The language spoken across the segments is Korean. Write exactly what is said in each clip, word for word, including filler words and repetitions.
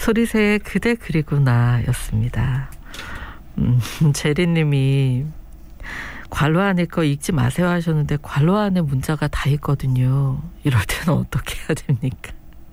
소리새 그대 그리구나 였습니다. 음, 제리님이 괄호 안에 거 읽지 마세요 하셨는데 괄호 안에 문자가 다 있거든요. 이럴 때는 어떻게 해야 됩니까?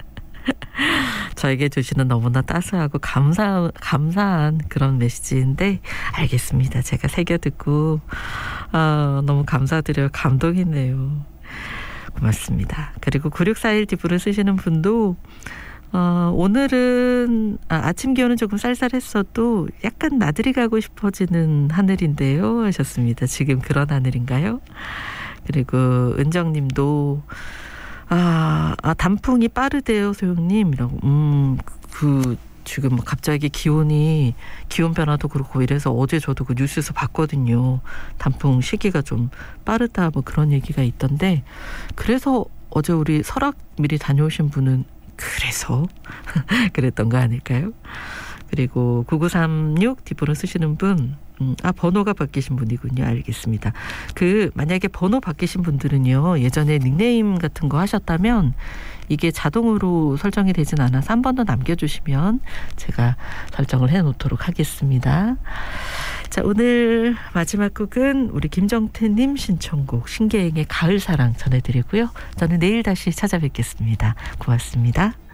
저에게 주시는 너무나 따스하고 감사, 감사한 그런 메시지인데 알겠습니다. 제가 새겨 듣고 아, 너무 감사드려요. 감동이네요. 고맙습니다. 그리고 구육사일 디브를 쓰시는 분도 어, 오늘은 아, 아침 기온은 조금 쌀쌀했어도 약간 나들이 가고 싶어지는 하늘인데요 하셨습니다. 지금 그런 하늘인가요? 그리고 은정님도 아, 아 단풍이 빠르대요 소영님 이라고. 음, 그 지금 갑자기 기온이 기온 변화도 그렇고 이래서 어제 저도 그 뉴스에서 봤거든요. 단풍 시기가 좀 빠르다 뭐 그런 얘기가 있던데 그래서 어제 우리 설악 미리 다녀오신 분은 그래서 그랬던 거 아닐까요? 그리고 구구삼육 디보를 쓰시는 분, 음, 아 번호가 바뀌신 분이군요. 알겠습니다. 그 만약에 번호 바뀌신 분들은요. 예전에 닉네임 같은 거 하셨다면 이게 자동으로 설정이 되진 않아서 한 번 더 남겨주시면 제가 설정을 해놓도록 하겠습니다. 자, 오늘 마지막 곡은 우리 김정태님 신청곡 신계행의 가을사랑 전해드리고요. 저는 내일 다시 찾아뵙겠습니다. 고맙습니다.